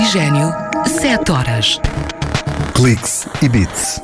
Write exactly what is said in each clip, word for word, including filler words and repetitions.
Oxigênio, sete horas. Cliques e Bits.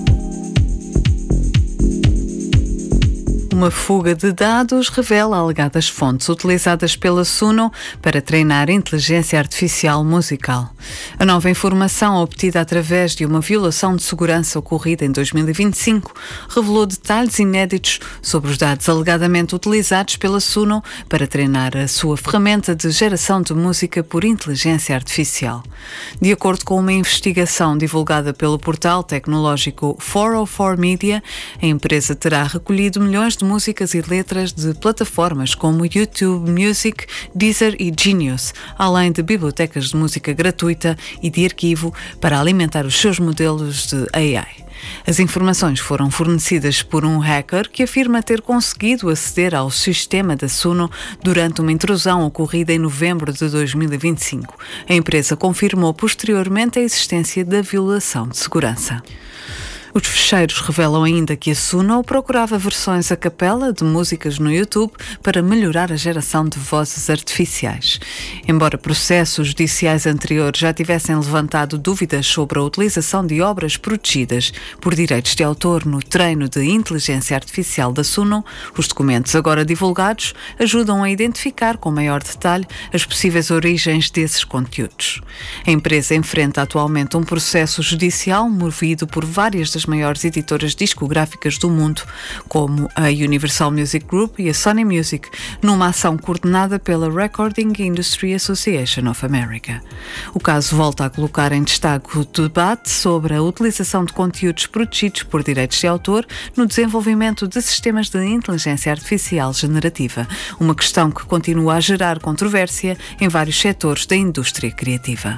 Uma fuga de dados revela alegadas fontes utilizadas pela Suno para treinar inteligência artificial musical. A nova informação, obtida através de uma violação de segurança ocorrida em dois mil e vinte e cinco, revelou detalhes inéditos sobre os dados alegadamente utilizados pela Suno para treinar a sua ferramenta de geração de música por inteligência artificial. De acordo com uma investigação divulgada pelo portal tecnológico quatrocentos e quatro Media, a empresa terá recolhido milhões de músicas e letras de plataformas como YouTube Music, Deezer e Genius, além de bibliotecas de música gratuita e de arquivo para alimentar os seus modelos de A I. As informações foram fornecidas por um hacker que afirma ter conseguido aceder ao sistema da Suno durante uma intrusão ocorrida em novembro de dois mil e vinte e cinco. A empresa confirmou posteriormente a existência da violação de segurança. Os ficheiros revelam ainda que a Suno procurava versões a capela de músicas no YouTube para melhorar a geração de vozes artificiais. Embora processos judiciais anteriores já tivessem levantado dúvidas sobre a utilização de obras protegidas por direitos de autor no treino de inteligência artificial da Suno, os documentos agora divulgados ajudam a identificar com maior detalhe as possíveis origens desses conteúdos. A empresa enfrenta atualmente um processo judicial movido por várias das maiores editoras discográficas do mundo, como a Universal Music Group e a Sony Music, numa ação coordenada pela Recording Industry Association of America. O caso volta a colocar em destaque o debate sobre a utilização de conteúdos protegidos por direitos de autor no desenvolvimento de sistemas de inteligência artificial generativa, uma questão que continua a gerar controvérsia em vários setores da indústria criativa.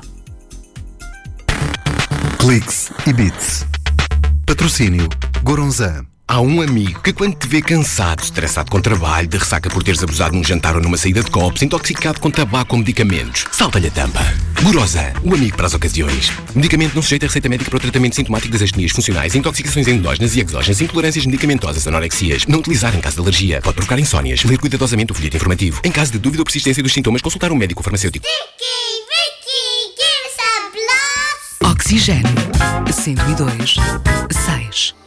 Cliques e Bits. Patrocínio Goronzan. Há um amigo que quando te vê cansado, estressado com trabalho, de ressaca por teres abusado num jantar ou numa saída de copos, intoxicado com tabaco ou medicamentos, salta-lhe a tampa. Goronzan, o amigo para as ocasiões. Medicamento não sujeito a receita médica para o tratamento sintomático das astenias funcionais, intoxicações endógenas e exógenas, intolerâncias medicamentosas, anorexias. Não utilizar em caso de alergia. Pode provocar insónias. Ler cuidadosamente o folheto informativo. Em caso de dúvida ou persistência dos sintomas, consultar um médico ou farmacêutico. Vicky, Vicky, give us a blast! Oxigênio, cento e dois, seis.